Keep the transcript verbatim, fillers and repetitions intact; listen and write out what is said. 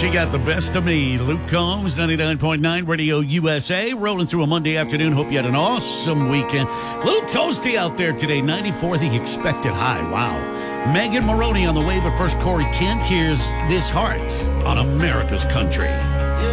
She got the best of me. Luke Combs, ninety-nine point nine Radio U S A, rolling through a Monday afternoon. Hope you had an awesome weekend. A little toasty out there today, ninety-four, the expected high. Wow. Megan Maroney on the way, but first Corey Kent. Here's This Heart on America's Country.